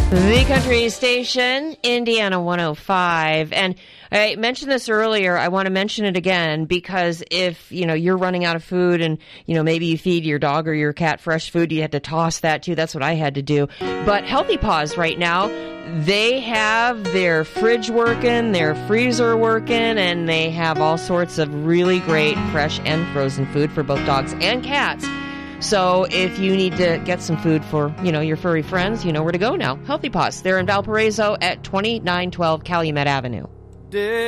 The country station, Indiana 105. And I mentioned this earlier. I want to mention it again because if, you're running out of food and, maybe you feed your dog or your cat fresh food, you have to toss that too. That's what I had to do. But Healthy Paws right now, they have their fridge working, their freezer working, and they have all sorts of really great fresh and frozen food for both dogs and cats. So if you need to get some food for, your furry friends, you know where to go now. Healthy Paws. They're in Valparaiso at 2912 Calumet Avenue.